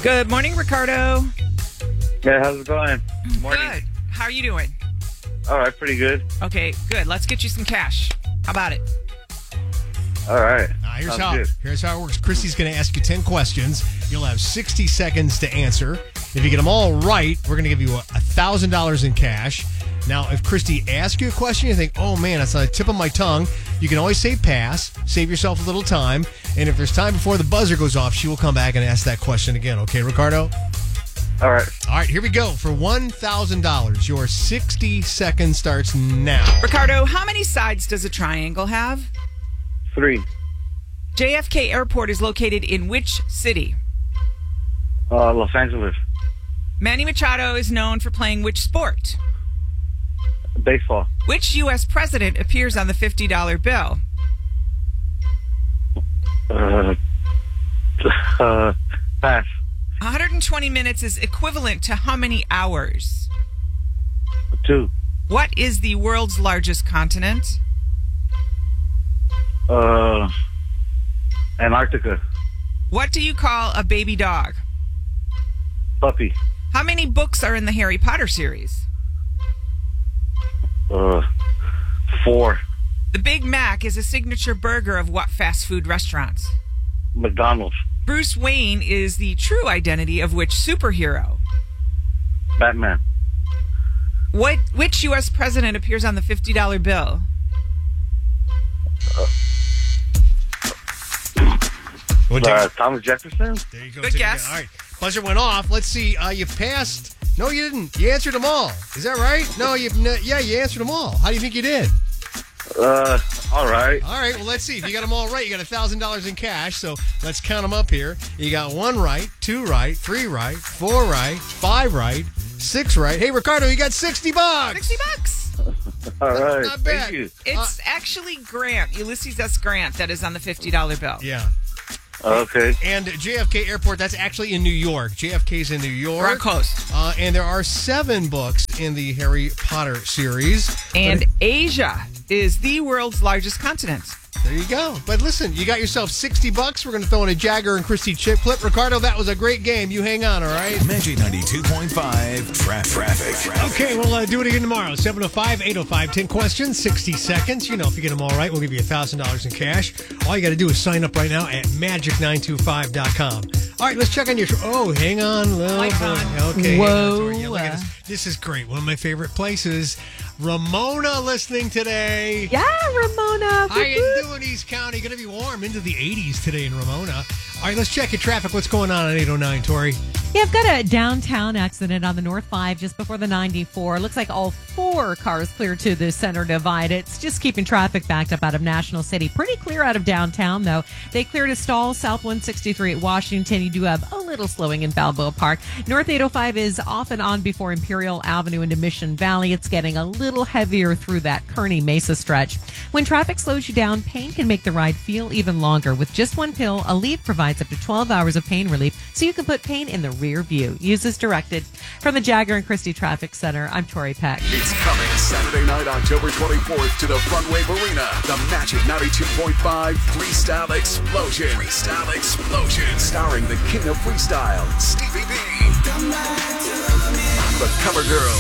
Good morning, Ricardo. Yeah, how's it going? Morning. Good. How are you doing? All right, pretty good. Okay, good. Let's get you some cash. How about it? All right. Here's how it works. Christy's going to ask you 10 questions. You'll have 60 seconds to answer. If you get them all right, we're going to give you $1,000 in cash. Now, if Christy asks you a question, you think, oh, man, that's on the tip of my tongue, you can always say pass, save yourself a little time, and if there's time before the buzzer goes off, she will come back and ask that question again. Okay, Ricardo? All right. All right, here we go. For $1,000, your 60 seconds starts now. Ricardo, how many sides does a triangle have? 3. JFK Airport is located in which city? Los Angeles. Manny Machado is known for playing which sport? Baseball. Which U.S. president appears on the $50 bill? Pass. 120 minutes is equivalent to how many hours? 2. What is the world's largest continent? Antarctica. What do you call a baby dog? Puppy. How many books are in the Harry Potter series? 4. The Big Mac is a signature burger of what fast food restaurants? McDonald's. Bruce Wayne is the true identity of which superhero? Batman. Which U.S. president appears on the $50 bill? Thomas Jefferson. There you go. Good guess. All right. Buzzer went off. Let's see. You passed. No, you didn't. You answered them all. Is that right? No, you answered them all. How do you think you did? All right. All right. Well, let's see. If you got them all right, you got $1,000 in cash. So let's count them up here. You got 1 right, 2 right, 3 right, 4 right, 5 right, 6 right. Hey, Ricardo, you got $60. $60. All right. Not bad. Thank you. It's actually Grant, Ulysses S. Grant, that is on the $50 bill. Yeah. Okay. And JFK Airport, that's actually in New York. JFK's in New York. We're on coast. And there are 7 books in the Harry Potter series. And Asia is the world's largest continent. There you go. But listen, you got yourself $60. We're going to throw in a Jagger and Christy chip clip. Ricardo, that was a great game. You hang on, all right? Magic 92.5 Traffic. Okay, we'll do it again tomorrow. 705-805, 10 questions, 60 seconds. You know, if you get them all right, we'll give you $1,000 in cash. All you got to do is sign up right now at magic925.com. All right, let's check on your... Oh, hang on. Okay. Whoa. Yeah, look at this. This is great. One of my favorite places. Ramona listening today. Yeah, Ramona. How you doing, East County? Going to be warm into the 80s today in Ramona. All right, let's check your traffic. What's going on 809, Tori? Yeah, I've got a downtown accident on the North 5 just before the 94. Looks like all 4 cars clear to the center divide. It's just keeping traffic backed up out of National City. Pretty clear out of downtown, though. They cleared a stall south 163 at Washington. You do have a little slowing in Balboa Park. North 805 is off and on before Imperial Avenue into Mission Valley. It's getting a little heavier through that Kearney Mesa stretch. When traffic slows you down, pain can make the ride feel even longer. With just one pill, Aleve provides up to 12 hours of pain relief, so you can put pain in the rear view. Use as directed. From the Jagger and Christie Traffic Center, I'm Tori Peck. It's coming Saturday night, October 24th to the Front Wave Arena. The Magic 92.5 Freestyle Explosion. Starring the king of freestyle, Stevie B. The Cover Girl.